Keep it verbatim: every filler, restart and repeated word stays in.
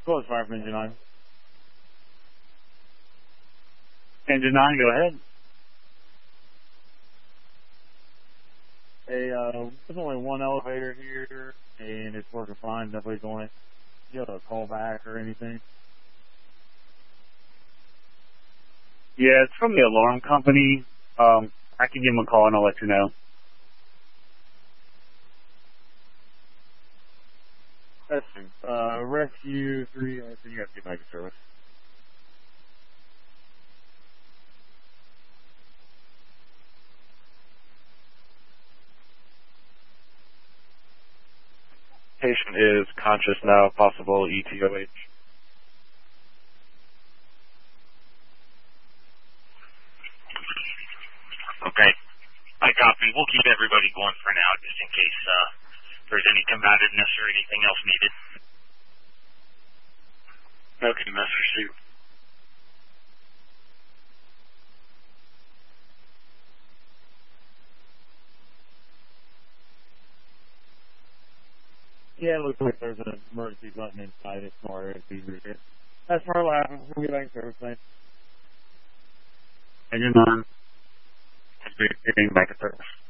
Close fire from engine nine. Engine nine, go ahead. Hey, uh, there's only one elevator here, and it's working fine. Nobody's on it. You have a call back or anything? Yeah, it's from the alarm company. Um, I can give them a call and I'll let you know. That's uh, Rescue three. I think you have to get back to service. Patient is conscious now, possible E T O H. Okay. I copy. We'll keep everybody going for now, just in case uh, there's any combativeness or anything else needed. Okay, Master Steve. Yeah, it looks like there's an emergency button inside it. Sorry, it's easier to get. That's for laughing. We'll get back to service, thanks. Engine nine. Getting back to service.